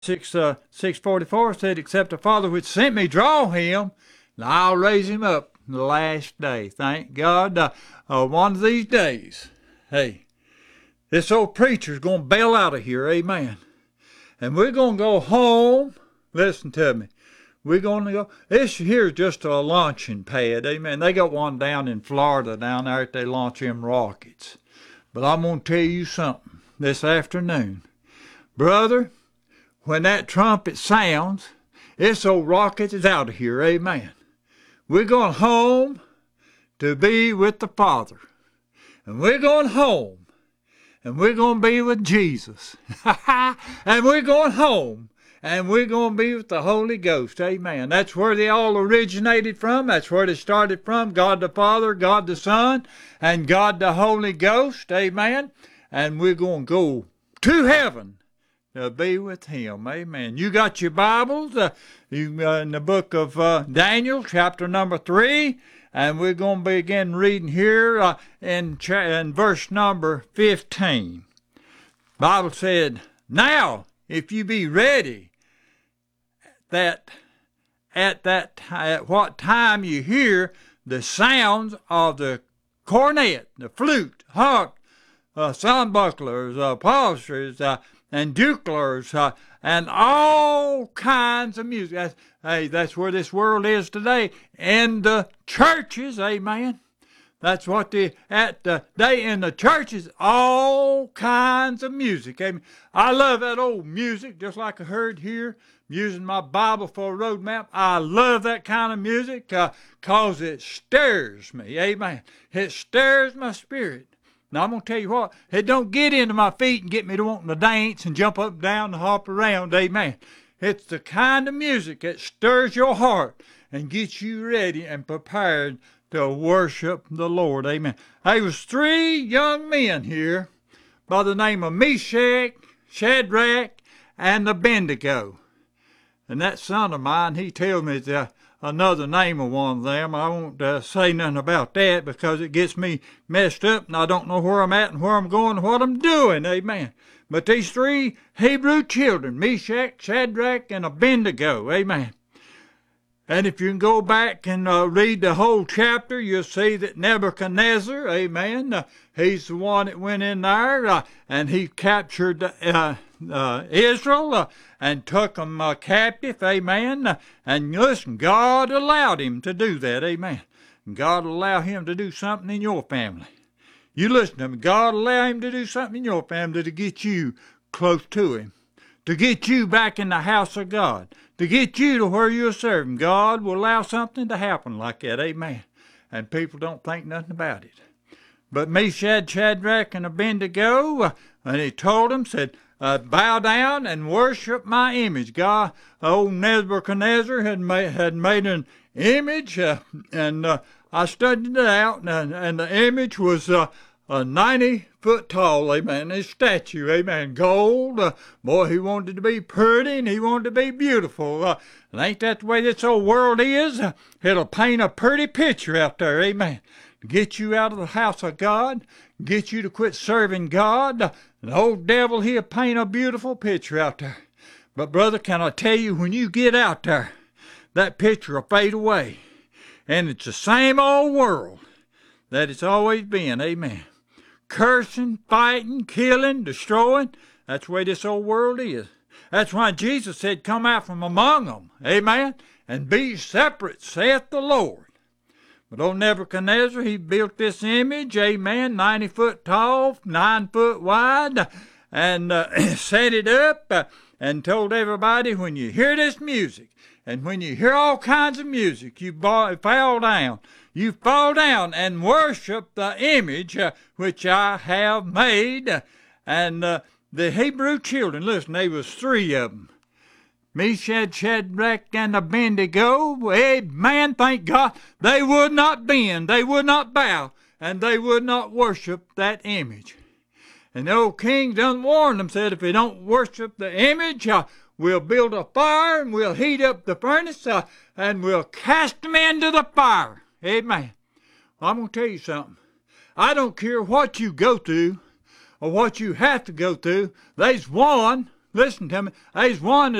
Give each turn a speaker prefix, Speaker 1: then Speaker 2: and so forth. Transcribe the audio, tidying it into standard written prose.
Speaker 1: 6:44 said, except the Father which sent me draw him, and I'll raise him up in the last day. Thank God. One of these days, hey, this old preacher's going to bail out of here, amen. And we're going to go home. Listen to me. We're going to go. This here's just a launching pad, amen. They got one down in Florida down there that they launch them rockets. But I'm going to tell you something this afternoon. Brother, when that trumpet sounds, this old rocket is out of here, amen. We're going home to be with the Father. And we're going home. And we're going to be with Jesus. And we're going home. And we're going to be with the Holy Ghost. Amen. That's where they all originated from. That's where they started from. God the Father, God the Son, and God the Holy Ghost. Amen. And we're going to go to heaven to be with Him. Amen. You got your Bibles in the book of Daniel, chapter number 3. And we're going to begin reading here in verse number 15. The Bible said, now, if you be ready, that at what time you hear the sounds of the cornet, the flute, harp, sandbucklers, psalteries, and buglers, and all kinds of music. That's where this world is today. In the churches, amen. That's what they in the churches, all kinds of music. Amen. I love that old music, just like I heard here, using my Bible for a road map. I love that kind of music because it stirs me. Amen. It stirs my spirit. Now, I'm going to tell you what, it don't get into my feet and get me to wanting to dance and jump up and down and hop around. Amen. It's the kind of music that stirs your heart and gets you ready and prepared to worship the Lord. Amen. There was 3 young men here by the name of Meshach, Shadrach, and Abednego. And that son of mine, he tells me another name of one of them. I won't say nothing about that because it gets me messed up and I don't know where I'm at and where I'm going and what I'm doing. Amen. But these 3 Hebrew children, Meshach, Shadrach, and Abednego. Amen. And if you can go back and read the whole chapter, you'll see that Nebuchadnezzar, amen, he's the one that went in there and he captured Israel and took them captive, amen. And listen, God allowed him to do that, amen. And God will allow him to do something in your family. You listen to me, God will allow him to do something in your family to get you close to him, to get you back in the house of God, to get you to where you're serving. God will allow something to happen like that, amen. And people don't think nothing about it. But Meshach, Shadrach, and Abednego, and he told them, said, bow down and worship my image. God, old Nebuchadnezzar had made an image, and I studied it out, and the image was 90 foot tall, amen, his statue, amen, gold. Boy, he wanted to be pretty and he wanted to be beautiful. And ain't that the way this old world is? It'll paint a pretty picture out there, amen. Get you out of the house of God, get you to quit serving God. The old devil, he'll paint a beautiful picture out there. But brother, can I tell you, when you get out there, that picture will fade away. And it's the same old world that it's always been, amen. Cursing, fighting, killing, destroying. That's the way this old world is. That's why Jesus said, come out from among them, amen, and be separate, saith the Lord. But old Nebuchadnezzar, he built this image, amen, 90 foot tall, 9 foot wide, and set it up and told everybody, when you hear this music, and when you hear all kinds of music, you fall down. You fall down and worship the image which I have made. And the Hebrew children, listen, there was 3 of them. Meshach, Shadrach, and Abednego, amen, thank God, they would not bend, they would not bow, and they would not worship that image. And the old king done warned them, said, if they don't worship the image, we'll build a fire and we'll heat up the furnace and we'll cast them into the fire. Amen. Well, I'm going to tell you something. I don't care what you go through or what you have to go through. There's one Listen to me. There's one